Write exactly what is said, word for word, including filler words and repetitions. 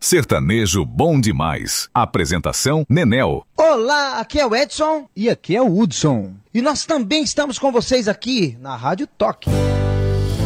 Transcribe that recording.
Sertanejo bom demais. Apresentação Nenel. Olá, aqui é o Edson. E aqui é o Hudson. E nós também estamos com vocês aqui na Rádio Toque.